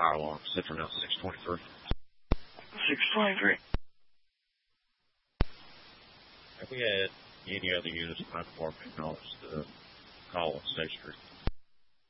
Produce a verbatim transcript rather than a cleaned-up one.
fire alarm. Central now six twenty-three. six twenty-three. Have we had any other units in my department acknowledge the call on State Street?